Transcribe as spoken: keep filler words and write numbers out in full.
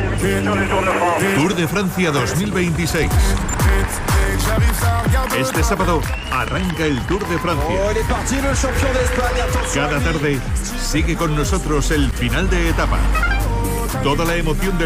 Tour de Francia dos mil veintiséis. Este sábado arranca el Tour de Francia. Cada tarde sigue con nosotros el final de etapa. Toda la emoción del